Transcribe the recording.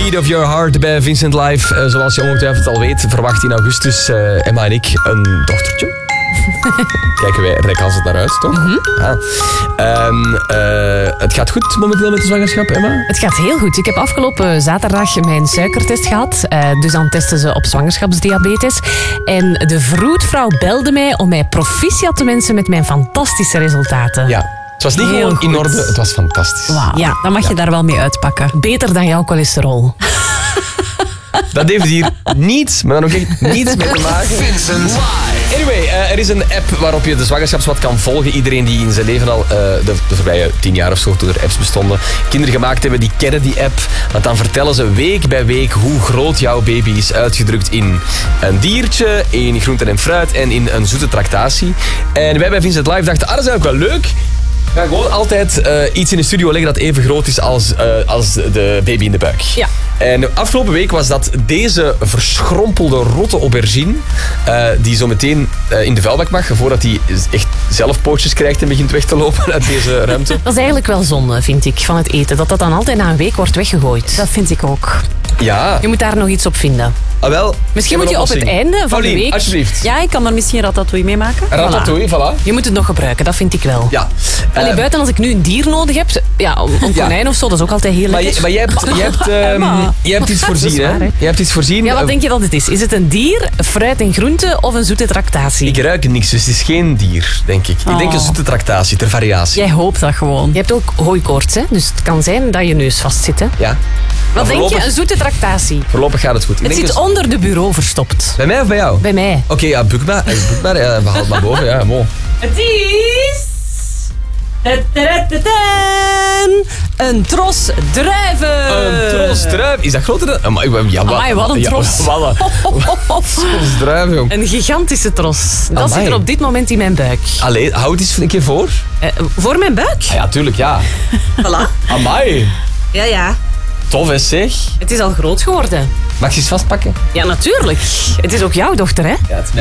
Beat of Your Heart bij Vincent Live. Zoals je ongetwijfeld al weet, verwacht in augustus Emma en ik een dochtertje. Kijken wij er als het naar uit, toch? Mm-hmm. Het gaat goed momenteel met de zwangerschap, Emma? Het gaat heel goed. Ik heb afgelopen zaterdag mijn suikertest gehad. Dus dan testen ze op zwangerschapsdiabetes. En de vroedvrouw belde mij om mij proficiat te wensen met mijn fantastische resultaten. Ja. Het was niet Heel gewoon in goed. orde, het was fantastisch. Wauw, Ja. dan mag je daar wel mee uitpakken. Beter dan jouw cholesterol. Dat heeft hier niets, maar dan ook echt niets mee te maken. Anyway, er is een app waarop je de zwangerschapswat kan volgen. Iedereen die in zijn leven al de voorbije 10 jaar of zo, toen er apps bestonden, kinderen gemaakt hebben, die kennen die app. Want dan vertellen ze week bij week hoe groot jouw baby is, uitgedrukt in een diertje, in groenten en fruit en in een zoete tractatie. En wij bij Vincent Live dachten, dat is eigenlijk wel leuk. We gaan gewoon altijd iets in de studio leggen dat even groot is als de baby in de buik. Ja. En afgelopen week was dat deze verschrompelde rotte aubergine, die zo meteen in de vuilbak mag, voordat hij echt zelf pootjes krijgt en begint weg te lopen uit deze ruimte. Dat is eigenlijk wel zonde, vind ik, van het eten. Dat dan altijd na een week wordt weggegooid. Dat vind ik ook. Ja, Je moet daar nog iets op vinden. wel. Misschien moet je op het einde van de week... alsjeblieft. Ja, ik kan er misschien ratatouille mee maken. Ratatouille, voilà. Je moet het nog gebruiken, dat vind ik wel. Ja. Allee, buiten als ik nu een dier nodig heb, een konijn of zo, dat is ook altijd heel Maar, lekker. maar jij hebt iets voorzien, Dat is waar, hè? hè? Je hebt iets voorzien. Ja, wat denk je dat het is? Is het een dier, fruit en groente of een zoete tractatie? Ik ruik niks, dus het is geen dier, denk ik. Ik denk een zoete tractatie, ter variatie. Jij hoopt dat gewoon. Je hebt ook hooikoorts, hè? Dus het kan zijn dat je neus vastzit. Hè? Ja. Wat Maar denk je? Een zoete tractatie. Voorlopig gaat het goed. Ik Het denk zit dus- onder de bureau verstopt. Bij mij of bij jou? Bij mij. Oké, ja, buk maar. Ja, we halen het maar boven. Ja, mooi. Het is... Een tros druiven. Een tros druiven. Is dat groter dan... Amai, wat een tros. Tros druiven, jong. Een gigantische tros. Dat Amai. zit er op dit moment in mijn buik. Allee, houd eens een keer voor. Voor mijn buik? Ah, ja, tuurlijk, ja. Voilà. Amai. Ja. Tof, hè, zeg. Het is al groot geworden. Mag je eens vastpakken? Ja, natuurlijk. Het is ook jouw dochter, hè? Ja, het is